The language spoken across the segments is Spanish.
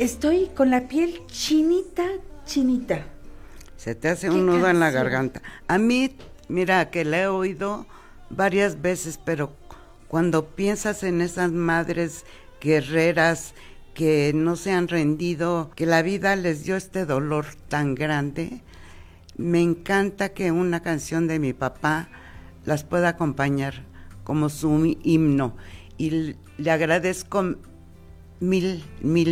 Estoy con la piel chinita. Se te hace un nudo en la garganta. A mí, mira, que la he oído varias veces, pero cuando piensas en esas madres guerreras que no se han rendido, que la vida les dio este dolor tan grande, me encanta que una canción de mi papá las pueda acompañar como su himno. Y le agradezco mil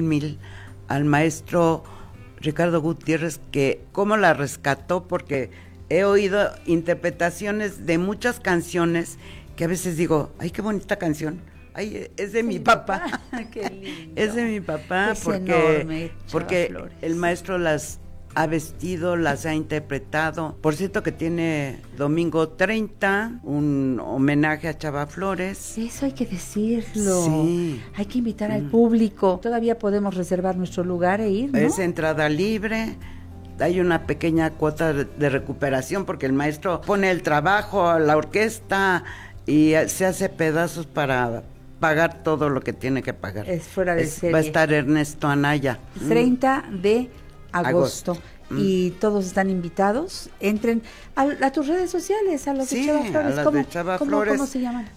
al maestro Ricardo Gutiérrez, que cómo la rescató, porque he oído interpretaciones de muchas canciones que a veces digo, ay, qué bonita canción, ay, es de mi papá. Qué lindo. Es de mi papá, Es porque enorme, porque el maestro las ha vestido, las ha interpretado. Por cierto que tiene domingo 30 un homenaje a Chava Flores. Eso hay que decirlo. Sí. Hay que invitar al público. Todavía podemos reservar nuestro lugar e ir, ¿no? Es entrada libre. Hay una pequeña cuota de recuperación porque el maestro pone el trabajo, la orquesta y se hace pedazos para pagar todo lo que tiene que pagar. Es fuera de serie. Va a estar Ernesto Anaya. 30 de agosto. Y todos están invitados. Entren a tus redes sociales, a los de Chava Flores. A las de Chava Flores. ¿Cómo se llaman?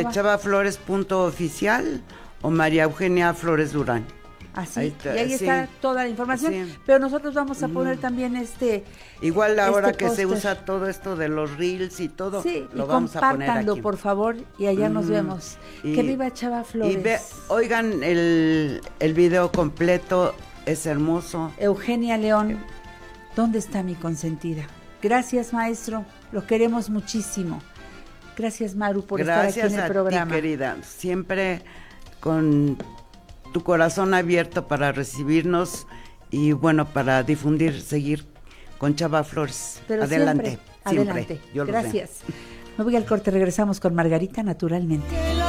Chavaflores.oficial o María Eugenia Flores Durán. Así, y ahí está toda la información. Sí. Pero nosotros vamos a poner también igual ahora que se usa todo esto de los reels y todo, lo vamos a poner aquí. Compártanlo, por favor, y allá nos vemos. Que viva Chava Flores. Oigan el video completo, es hermoso. Eugenia León, ¿dónde está mi consentida? Gracias, maestro, lo queremos muchísimo. Gracias, Maru, por estar aquí en el programa. Gracias a ti, querida, siempre con tu corazón abierto para recibirnos y bueno, para difundir, seguir con Chava Flores. Pero adelante. Adelante. Yo Gracias. Me voy al corte, regresamos con Margarita, naturalmente.